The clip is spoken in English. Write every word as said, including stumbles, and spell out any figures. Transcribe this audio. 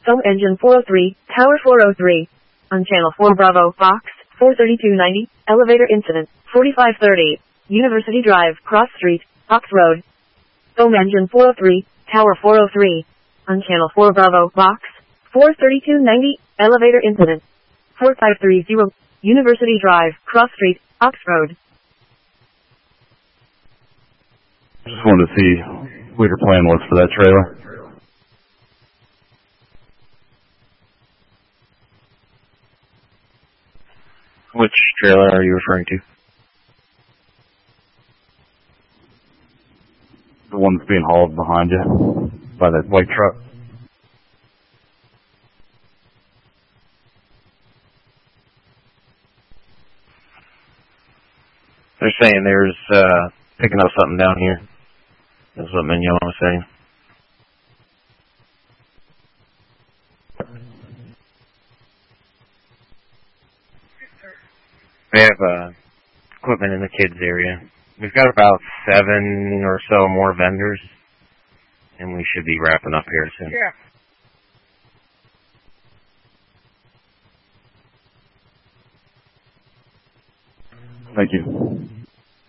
Foam engine four oh three, tower four oh three. On channel four Bravo, box, four thirty-two ninety, elevator incident, forty-five thirty. University Drive, Cross Street, Ox Road. Foam engine four oh three, tower four oh three. On channel four Bravo, box, four thirty-two ninety, elevator incident, forty-five thirty. University Drive, Cross Street, Ox Road. Just wanted to see what your plan was for that trailer. Which trailer are you referring to? The one that's being hauled behind you by that white truck. They're saying there's uh, picking up something down here. That's what Mignon was saying. We have uh, equipment in the kids area. We've got about seven or so more vendors, and we should be wrapping up here soon. Yeah. Thank you.